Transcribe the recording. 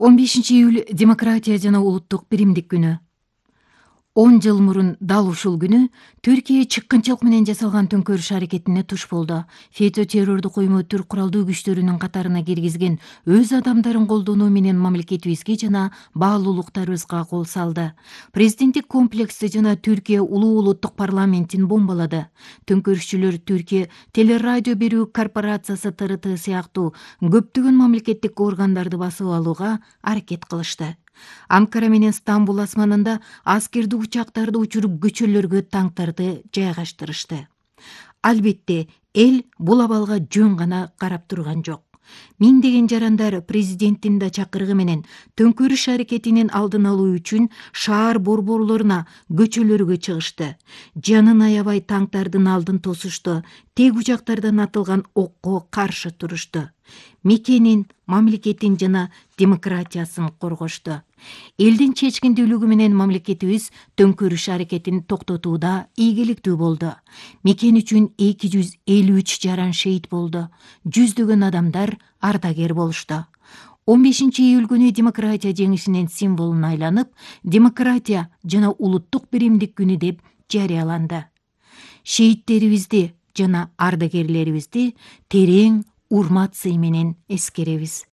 15 июль демократия жана улуттук биримдик күнү. 10 жыл мурун дал ушул күнү Түркия чыккынчылык менен жасалган төңкөрүш аракетине туш болду. ФЕТÖ террордук уюму түрк куралдуу күчтөрүнүн катарына киргизген өз адамдарын колдонуу менен мамлекетибизге жана баалуулуктарыбызга кол салды. Президенттик комплексти жана Түркия улуу улуттук парламентин бомбалады. Төңкөрүшчүлөр Түркия телерадио берүү корпорациясы ТРТ сыяктуу көптөгөн мамлекеттик органдарды басып алууга аракет кылышты. Анкара менен Стамбул асманында аскердик учактарды учуруп көчөлөргө танктарды жайгаштырышты. Албетте, эл бул абалга жөн гана карап турган жок. Миңдеген жарандар президенттин да чакырыгы менен төңкөрүш аракетинин алдын алуу үчүн шаар борборлоруна, көчөлөргө чыгышты. Жанын аябай танктардын алдын тосушту, тег учактардан атылган окко каршы турушту. Мекенин, мамлекетин жана демократиясын коргошту. Элдин чечкиндүүлүгү менен мамлекетибиз төңкөрүш аракетин токтотууда ийгиликтүү болду. Мекен үчүн 253 жаран шейит болду. Жүздөгөн адамдар ардагер болушту. 15 июль күнү демократия жеңишинин символуна айланып, демократия жана улуттук биримдик күнү деп жарыяланды. Шейиттерибизди жана ардагерлерибизди терең урмат сый менен эскеребиз.